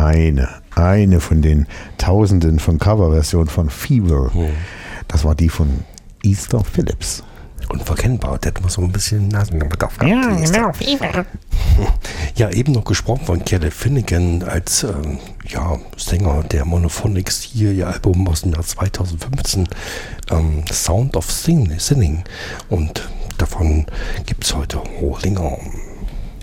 eine von den Tausenden von Coverversionen von Fever. Das war die von Easter Phillips. Unverkennbar, der hat immer so ein bisschen Nasenbedarf gehabt. Ja, genau, Fever. Ja, eben noch gesprochen von Kelly Finnegan als Sänger der Monophonics, hier ihr Album aus dem Jahr 2015, Sound of Sinning. Und davon gibt es heute Holding On.